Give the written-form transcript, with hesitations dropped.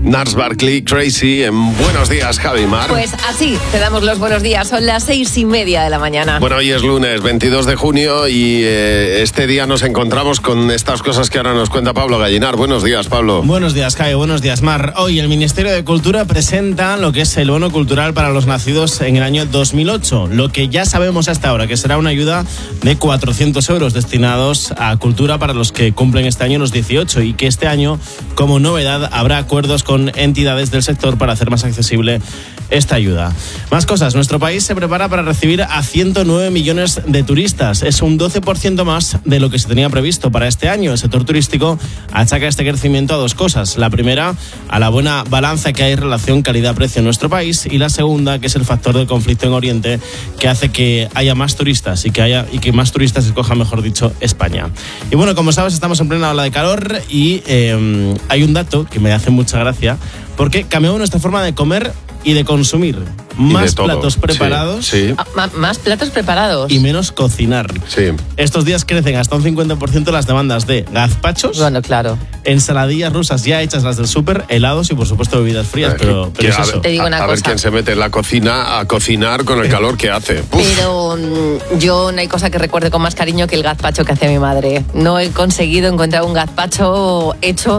Nars Barkley, Crazy, en Buenos Días, Javi Mar. Pues así, te damos los buenos días. Son las 6:30 de la mañana. Bueno, hoy es lunes 22 de junio y este día nos encontramos con estas cosas que ahora nos cuenta Pablo Gallinar. Buenos días, Pablo. Buenos días, Javi. Buenos días, Mar. Hoy el Ministerio de Cultura presenta lo que es el bono cultural para los nacidos en el año 2008. Lo que ya sabemos hasta ahora, que será una ayuda de 400 euros destinados a cultura para los que cumplen este año los 18 y que este año, como novedad, habrá acuerdos con entidades del sector para hacer más accesible esta ayuda. Más cosas. Nuestro país se prepara para recibir a 109 millones de turistas. Es un 12% más de lo que se tenía previsto para este año. El sector turístico achaca este crecimiento a dos cosas. La primera, a la buena balanza que hay en relación calidad-precio en nuestro país, y la segunda, que es el factor del conflicto en Oriente, que hace que haya más turistas y que más turistas escojan, mejor dicho, España. Y bueno, como sabes, estamos en plena ola de calor y hay un dato que me hace mucha gracia, porque cambiamos nuestra forma de comer y de consumir. Más platos preparados. Sí. Más platos preparados. Y menos cocinar. Sí. Estos días crecen hasta un 50% las demandas de gazpachos. Bueno, claro. Ensaladillas rusas ya hechas, las del súper, helados y por supuesto bebidas frías. Pero es eso. Te digo una cosa. A ver quién se mete en la cocina a cocinar con el calor que hace. Uf. Pero yo no hay cosa que recuerde con más cariño que el gazpacho que hacía mi madre. No he conseguido encontrar un gazpacho hecho